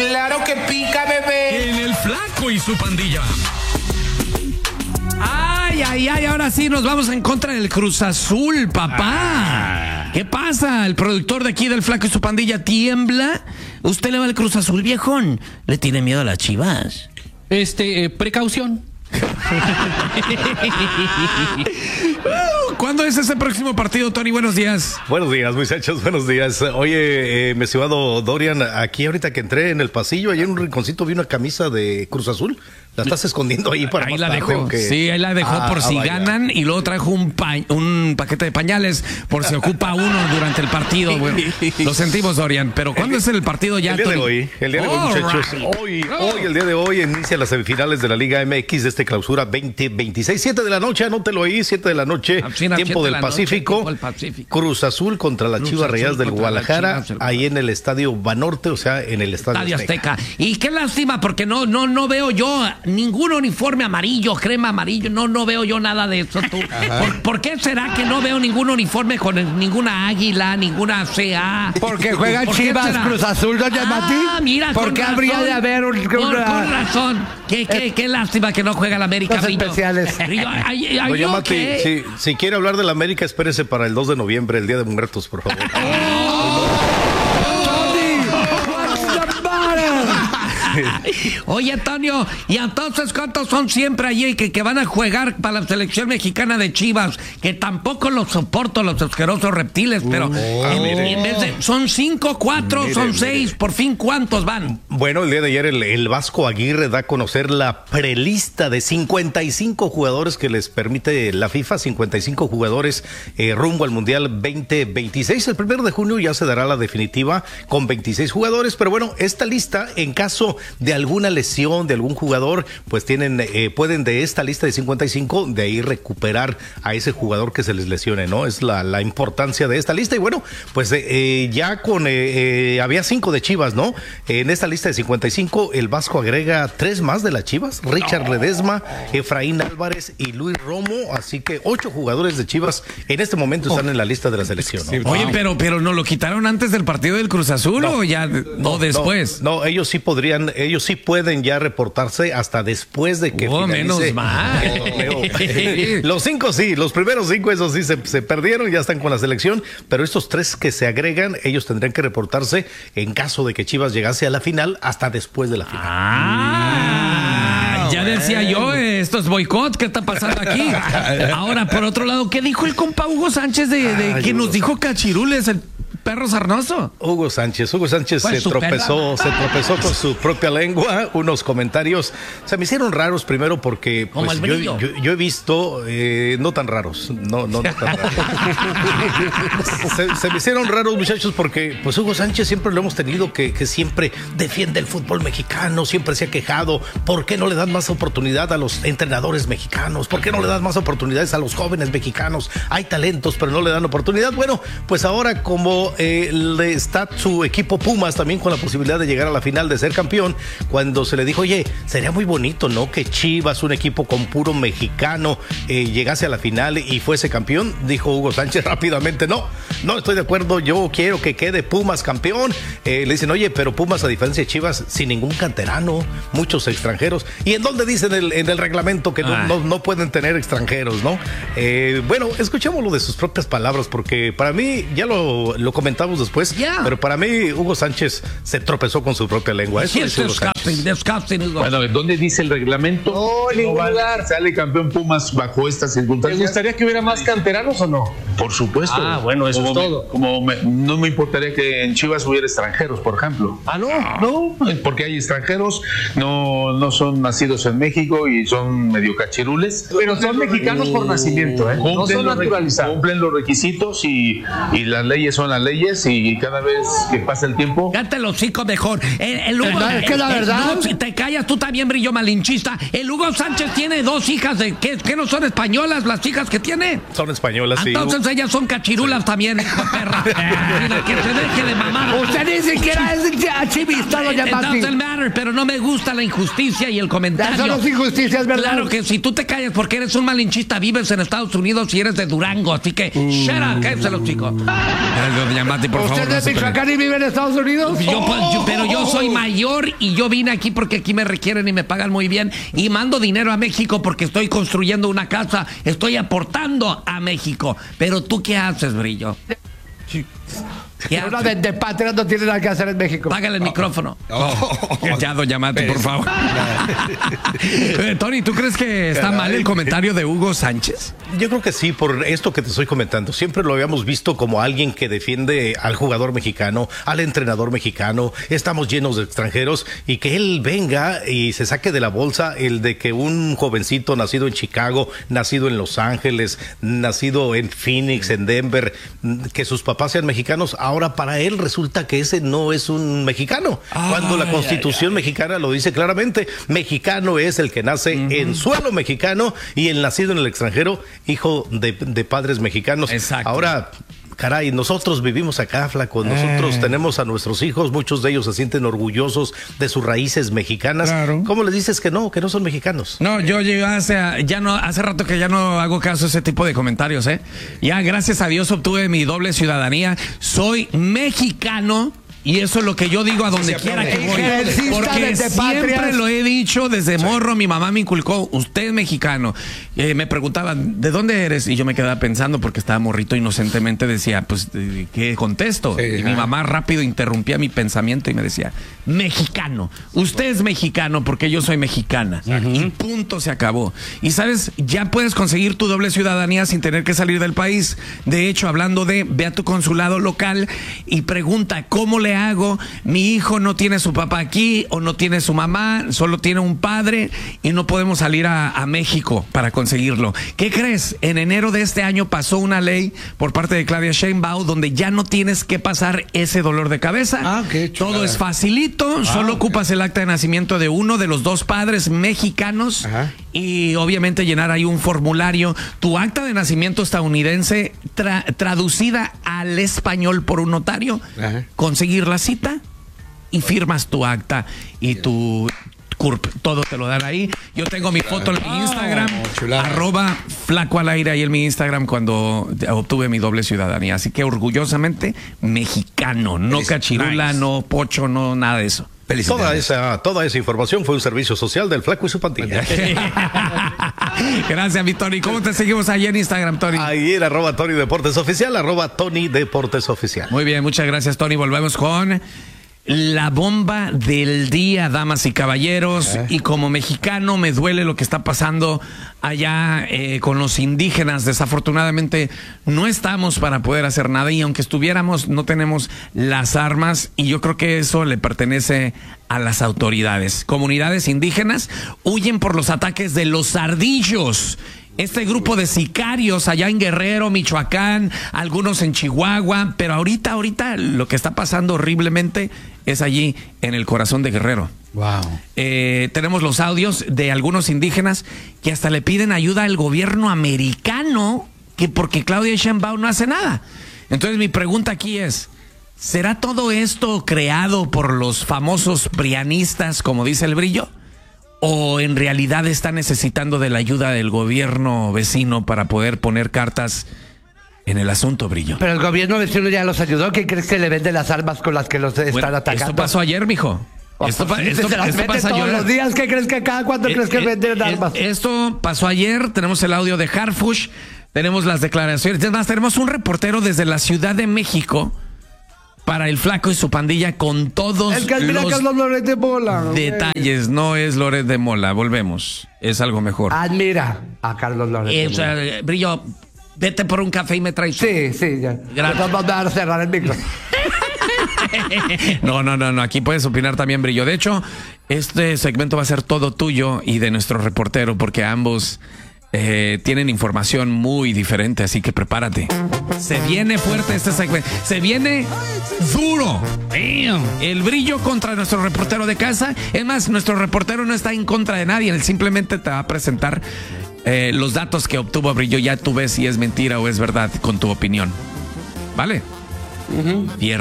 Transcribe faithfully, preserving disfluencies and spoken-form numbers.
¡Claro que pica, bebé! En el Flaco y su pandilla. Ay, ay, ay, ahora sí nos vamos en contra del Cruz Azul, papá. Ah. ¿Qué pasa? El productor de aquí del Flaco y su pandilla tiembla. ¿Usted le va al Cruz Azul, viejón? ¿Le tiene miedo a las Chivas? Este, eh, precaución. ¿Cuándo es ese próximo partido, Tony? Buenos días. Buenos días, muchachos, buenos días. Oye, eh, mi estimado Dorian, aquí ahorita que entré en el pasillo, allá en un rinconcito vi una camisa de Cruz Azul. ¿La estás escondiendo ahí para ahí más la tarde, dejó. ¿o qué? Sí, ahí la dejó ah, por si vaya. ganan, y luego trajo un, pa un paquete de pañales por si ocupa uno durante el partido. Bueno, lo sentimos, Dorian, pero ¿cuándo es el partido ya? El día Tony? de hoy, el día de hoy, All muchachos. right. Hoy, hoy, el día de hoy inicia las semifinales de la Liga M X de este clausura veinte veintiséis. siete de la noche, anótelo ahí, siete de la noche, China, tiempo del de Pacífico. Noche, tiempo Pacífico. Cruz Azul contra las Chivas Rayadas del Guadalajara, ahí en el Estadio Banorte, o sea, en el Estadio, Estadio Azteca. Azteca. Y qué lástima, porque no, no, no veo yo ningún uniforme amarillo, crema amarillo, no, no veo yo nada de eso. Tú. ¿Por, ¿Por qué será que no veo ningún uniforme con ninguna águila, ninguna C A? Porque juegan Chivas Cruz Azul, ¿no, Mati? Ah, mira, ¿por qué habría de haber un... Por, con razón. Qué, qué, qué lástima que no juega el América. Los especiales. Doña Mati, si, si quiere hablar de la América, espérese para el dos de noviembre, el Día de Muertos, por favor. Oye, Antonio, ¿y entonces cuántos son siempre allí que, que van a jugar para la selección mexicana de Chivas? Que tampoco los soporto, los asquerosos reptiles, pero oh, en, en vez de, son cinco, cuatro, mire, son mire. seis, por fin, ¿cuántos van? Bueno, el día de ayer el, el Vasco Aguirre da a conocer la prelista de cincuenta y cinco jugadores que les permite la FIFA, cincuenta y cinco jugadores eh, rumbo al Mundial veinte veintiséis. El primero de junio ya se dará la definitiva con veintiséis jugadores, pero bueno, esta lista, en caso de alguna lesión de algún jugador, pues tienen, eh, pueden de esta lista de cincuenta y cinco, de ahí recuperar a ese jugador que se les lesione, ¿no? Es la, la importancia de esta lista. Y bueno, pues eh, ya con, eh, eh, había cinco de Chivas, ¿no? En esta lista de cincuenta y cinco, el Vasco agrega tres más de las Chivas, Richard Ledesma, Efraín Álvarez y Luis Romo, así que ocho jugadores de Chivas en este momento están en la lista de la selección, ¿no? Oye, pero, pero ¿no lo quitaron antes del partido del Cruz Azul no, o ya no, o después? No, no, ellos sí podrían, ellos sí pueden ya reportarse hasta después de que oh, finalice menos mal. el torneo. Los cinco sí, los primeros cinco, esos sí se, se perdieron, ya están con la selección, pero estos tres que se agregan, ellos tendrían que reportarse en caso de que Chivas llegase a la final hasta después de la final. Ah, ya decía yo, estos boicots, ¿qué está pasando aquí? Ahora, por otro lado, ¿qué dijo el compa Hugo Sánchez de, de Ay, que nos dijo cachirules, el perro sarnoso? Hugo Sánchez, Hugo Sánchez se tropezó, se tropezó con su propia lengua. Unos comentarios se me hicieron raros, primero porque pues, yo, yo, yo he visto, eh, no tan raros, no, no, no tan raros. se, se me hicieron raros, muchachos, porque pues Hugo Sánchez siempre lo hemos tenido que, que siempre defiende el fútbol mexicano, siempre se ha quejado. ¿Por qué no le dan más oportunidad a los entrenadores mexicanos? ¿Por qué no le dan más oportunidades a los jóvenes mexicanos? Hay talentos, pero no le dan oportunidad. Bueno, pues ahora como Eh, le está su equipo Pumas también con la posibilidad de llegar a la final, de ser campeón, cuando se le dijo, oye, sería muy bonito, ¿no? Que Chivas, un equipo con puro mexicano, eh, llegase a la final y fuese campeón, dijo Hugo Sánchez rápidamente, no, no estoy de acuerdo, yo quiero que quede Pumas campeón. Eh, le dicen, oye, pero Pumas, a diferencia de Chivas, sin ningún canterano, muchos extranjeros. ¿Y en dónde dicen el, en el reglamento que no, no, no pueden tener extranjeros, no? Eh, bueno, escuchémoslo de sus propias palabras, porque para mí, ya lo, lo comentamos después, yeah. pero para mí Hugo Sánchez se tropezó con su propia lengua. Eso es Hugo Sánchez. Bueno, ¿dónde dice el reglamento? Oh, no vale, sale campeón Pumas bajo estas circunstancias. ¿Te gustaría que hubiera más canteranos o no? Por supuesto. Ah, bueno, eso como es todo. Me, como me, no me importaría que en Chivas hubiera extranjeros, por ejemplo. Ah, no. No, porque hay extranjeros, no, no son nacidos en México y son medio cachirules. Pero son mexicanos por nacimiento, ¿eh? No son naturalizados. Cumplen los requisitos y, y las leyes son las leyes, y cada vez que pasa el tiempo. Cállate los hocico mejor. El, el Hugo, es que la verdad ¿verdad? No, si te callas tú también, Brillo malinchista. El Hugo Sánchez tiene dos hijas de que, que no son españolas las hijas que tiene. Son españolas, sí. Entonces ellas son cachirulas sí. también, hijo de perra. Mira, que se deje de mamar. Usted ni siquiera es chivista, doña Pati. It doesn't matter, pero no me gusta la injusticia y el comentario. Eso no es injusticia, es verdad. Claro que si tú te callas porque eres un malinchista, vives en Estados Unidos y eres de Durango, así que mm. shut up, cállense los chicos. Doña Mati, por ¿Usted favor, es de Michoacán y vive en Estados Unidos? Yo, pues, yo, pero yo soy mayor y yo vine aquí porque aquí me requieren y me pagan muy bien y mando dinero a México porque estoy construyendo una casa, estoy aportando a México. Pero tú, ¿qué haces, Brillo? Una de, de patria no tiene nada que hacer en México. Págale el oh, micrófono. Oh, oh, ya, doña Mati, por favor. eh, Tony, ¿tú crees que está Caray. mal el comentario de Hugo Sánchez? Yo creo que sí, por esto que te estoy comentando. Siempre lo habíamos visto como alguien que defiende al jugador mexicano, al entrenador mexicano. Estamos llenos de extranjeros y que él venga y se saque de la bolsa el de que un jovencito nacido en Chicago, nacido en Los Ángeles, nacido en Phoenix, en Denver, que sus papás sean mexicanos. Ahora para él resulta que ese no es un mexicano, ay, cuando la Constitución ay, ay. mexicana lo dice claramente. Mexicano es el que nace uh-huh. en suelo mexicano y el nacido en el extranjero, hijo de, de padres mexicanos. Exacto. Ahora, caray, nosotros vivimos acá, flaco, nosotros eh. tenemos a nuestros hijos, muchos de ellos se sienten orgullosos de sus raíces mexicanas. Claro. ¿Cómo les dices que no, que no son mexicanos? No, yo, yo hace, ya no, hace rato que ya no hago caso a ese tipo de comentarios, ¿eh? Ya, gracias a Dios, obtuve mi doble ciudadanía. Soy mexicano. Y eso es lo que yo digo a donde quiera que voy. Porque siempre lo he dicho desde sí. morro. Mi mamá me inculcó, usted es mexicano. Eh, me preguntaban, ¿de dónde eres? Y yo me quedaba pensando porque estaba morrito, inocentemente decía, pues, ¿qué contesto? Sí, y mi mamá rápido interrumpía mi pensamiento y me decía, mexicano. Usted es mexicano porque yo soy mexicana. Uh-huh. Y punto, se acabó. Y sabes, ya puedes conseguir tu doble ciudadanía sin tener que salir del país. De hecho, hablando de, ve a tu consulado local y pregunta, ¿cómo le hago? Mi hijo no tiene su papá aquí o no tiene su mamá, solo tiene un padre y no podemos salir a, a México para conseguirlo. ¿Qué crees? En enero de este año pasó una ley por parte de Claudia Sheinbaum donde ya no tienes que pasar ese dolor de cabeza. Ah, qué chulada. Todo es facilito, ah, solo okay. ocupas el acta de nacimiento de uno de los dos padres mexicanos. Ajá. Y obviamente llenar ahí un formulario, tu acta de nacimiento estadounidense tra traducida al español por un notario, ajá. conseguir la cita y firmas tu acta y tu C U R P, todo te lo dan ahí. Yo tengo mi foto en mi Instagram, oh, arroba flaco al aire, ahí en mi Instagram cuando obtuve mi doble ciudadanía. Así que orgullosamente mexicano, no Feliz. cachirula, nice. no pocho, no nada de eso. Toda esa, toda esa información fue un servicio social del Flaco y su pandilla. Gracias, mi Tony. ¿Cómo te seguimos ahí en Instagram, Tony? Ahí en arroba Tony Deportes Oficial, arroba Tony Deportes Oficial. Muy bien, muchas gracias, Tony. Volvemos con la bomba del día, damas y caballeros. ¿Eh? Y como mexicano me duele lo que está pasando allá eh, con los indígenas. Desafortunadamente no estamos para poder hacer nada y aunque estuviéramos no tenemos las armas y yo creo que eso le pertenece a las autoridades. Comunidades indígenas huyen por los ataques de los ardillos. Este grupo de sicarios allá en Guerrero, Michoacán, algunos en Chihuahua, pero ahorita, ahorita lo que está pasando horriblemente es allí en el corazón de Guerrero. Wow. Eh, tenemos los audios de algunos indígenas que hasta le piden ayuda al gobierno americano, que porque Claudia Sheinbaum no hace nada. Entonces mi pregunta aquí es, ¿será todo esto creado por los famosos prianistas, como dice el Brillo? ¿O en realidad está necesitando de la ayuda del gobierno vecino para poder poner cartas en el asunto, Brillo? Pero el gobierno vecino ya los ayudó. ¿Qué crees que le vende las armas con las que los están bueno, atacando? Esto pasó ayer, mijo. Esto, pa esto, se las esto vende pasa todos ayer. los días. ¿Qué crees que cada cuánto eh, crees que eh, venden eh, armas? Esto pasó ayer. Tenemos el audio de Harfush. Tenemos las declaraciones. Es más, tenemos un reportero desde la Ciudad de México para el Flaco y su pandilla con todos el que admira los Carlos Loret de Mola, detalles. No es Loret de Mola. Volvemos. Es algo mejor. Admira a Carlos Loret eh, de Mola. O sea, Brillo, vete por un café y me traes. Sí, sí, ya. Gracias. Vamos a cerrar el micro. No, no, no, no. Aquí puedes opinar también, Brillo. De hecho, este segmento va a ser todo tuyo y de nuestro reportero, porque ambos eh, tienen información muy diferente, así que prepárate. Se viene fuerte este segmento. Se viene duro. El brillo contra nuestro reportero de casa. Es más, nuestro reportero no está en contra de nadie. Él simplemente te va a presentar eh, los datos que obtuvo Brillo. Ya tú ves si es mentira o es verdad con tu opinión. ¿Vale? Uh-huh.